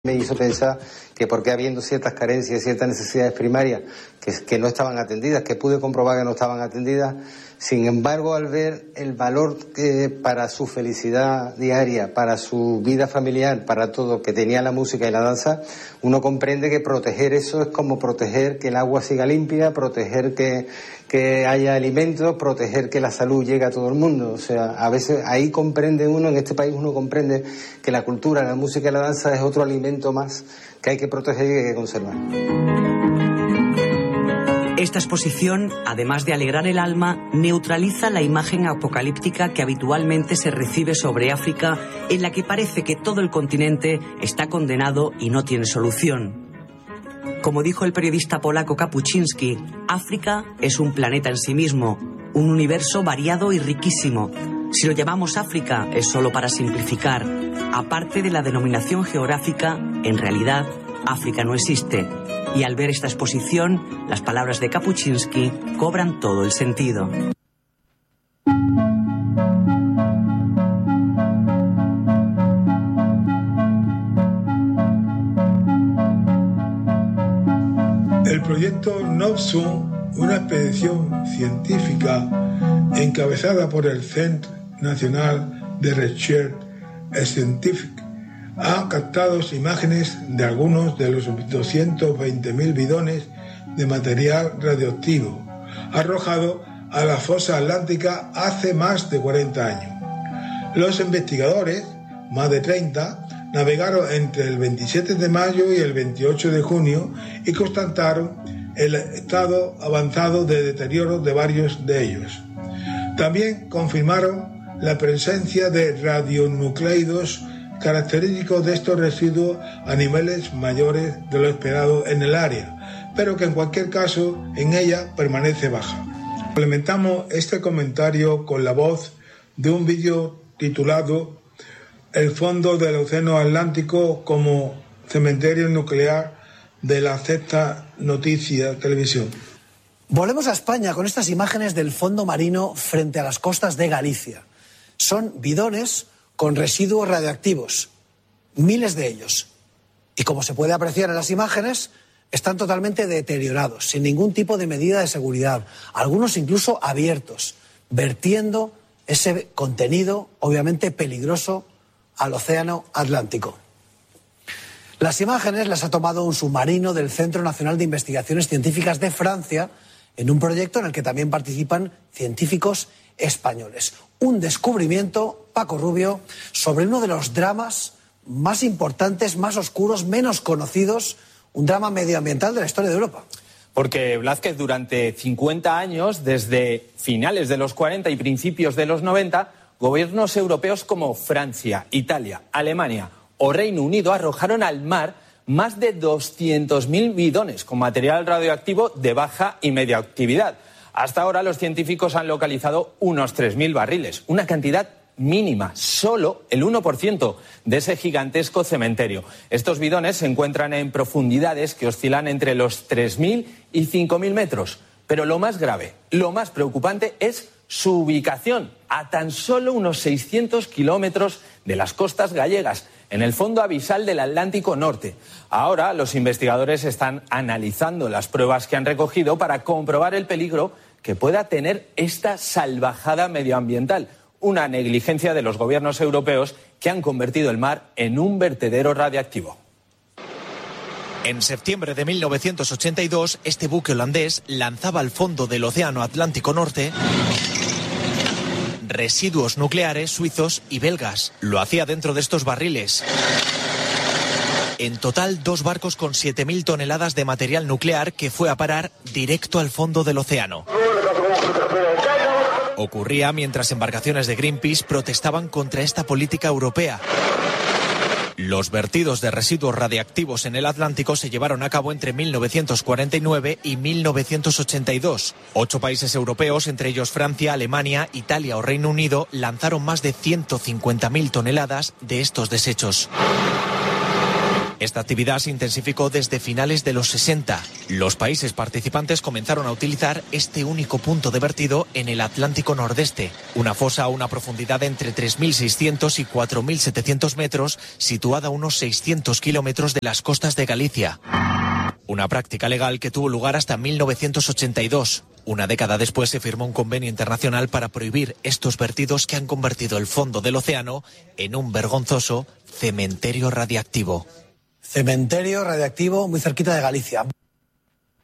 Me hizo pensar que porque habiendo ciertas carencias, ciertas necesidades primarias que no estaban atendidas, que pude comprobar que no estaban atendidas, sin embargo, al ver el valor para su felicidad diaria, para su vida familiar, para todo que tenía la música y la danza, uno comprende que proteger eso es como proteger que el agua siga limpia, proteger que haya alimentos, proteger que la salud llegue a todo el mundo. O sea, a veces ahí comprende uno, en este país uno comprende que la cultura, la música y la danza es otro alimento más que hay que proteger y que hay que conservar. Esta exposición, además de alegrar el alma, neutraliza la imagen apocalíptica que habitualmente se recibe sobre África, en la que parece que todo el continente está condenado y no tiene solución. Como dijo el periodista polaco Kapuczynski, África es un planeta en sí mismo, un universo variado y riquísimo. Si lo llamamos África es solo para simplificar. Aparte de la denominación geográfica, en realidad, África no existe. Y al ver esta exposición, las palabras de Kapuczynski cobran todo el sentido. El proyecto Novsun, una expedición científica encabezada por el Centre National de Recherche Scientifique, ha captado imágenes de algunos de los 220.000 bidones de material radioactivo arrojado a la fosa atlántica hace más de 40 años. Los investigadores, más de 30, navegaron entre el 27 de mayo y el 28 de junio y constataron el estado avanzado de deterioro de varios de ellos. También confirmaron la presencia de radionucleidos característicos de estos residuos a niveles mayores de lo esperado en el área, pero que en cualquier caso en ella permanece baja. Complementamos este comentario con la voz de un vídeo titulado El fondo del Océano Atlántico como cementerio nuclear de la Sexta Noticia Televisión. Volvemos a España con estas imágenes del fondo marino frente a las costas de Galicia. Son bidones con residuos radioactivos, miles de ellos. Y como se puede apreciar en las imágenes, están totalmente deteriorados, sin ningún tipo de medida de seguridad, algunos incluso abiertos, vertiendo ese contenido, obviamente peligroso, al océano Atlántico. Las imágenes las ha tomado un submarino del Centro Nacional de Investigaciones Científicas de Francia, en un proyecto en el que también participan científicos españoles. Un descubrimiento, Paco Rubio, sobre uno de los dramas más importantes, más oscuros, menos conocidos, un drama medioambiental de la historia de Europa. Porque, Blázquez, durante 50 años, desde finales de los 40 y principios de los 90, gobiernos europeos como Francia, Italia, Alemania o Reino Unido arrojaron al mar más de 200.000 bidones con material radioactivo de baja y media actividad. Hasta ahora los científicos han localizado unos 3.000 barriles, una cantidad mínima, solo el 1% de ese gigantesco cementerio. Estos bidones se encuentran en profundidades que oscilan entre los 3.000 y 5.000 metros. Pero lo más grave, lo más preocupante es su ubicación, a tan solo unos 600 kilómetros de las costas gallegas, en el fondo abisal del Atlántico Norte. Ahora los investigadores están analizando las pruebas que han recogido para comprobar el peligro que pueda tener esta salvajada medioambiental, una negligencia de los gobiernos europeos que han convertido el mar en un vertedero radiactivo. En septiembre de 1982, este buque holandés lanzaba al fondo del Océano Atlántico Norte residuos nucleares suizos y belgas. Lo hacía dentro de estos barriles. En total, 2 barcos con 7.000 toneladas de material nuclear que fue a parar directo al fondo del océano. Ocurría mientras embarcaciones de Greenpeace protestaban contra esta política europea. Los vertidos de residuos radiactivos en el Atlántico se llevaron a cabo entre 1949 y 1982. 8 países europeos, entre ellos Francia, Alemania, Italia o Reino Unido, lanzaron más de 150.000 toneladas de estos desechos. Esta actividad se intensificó desde finales de los 60. Los países participantes comenzaron a utilizar este único punto de vertido en el Atlántico Nordeste, una fosa a una profundidad de entre 3.600 y 4.700 metros, situada a unos 600 kilómetros de las costas de Galicia. Una práctica legal que tuvo lugar hasta 1982. Una década después se firmó un convenio internacional para prohibir estos vertidos que han convertido el fondo del océano en un vergonzoso cementerio radiactivo. Cementerio radiactivo muy cerquita de Galicia.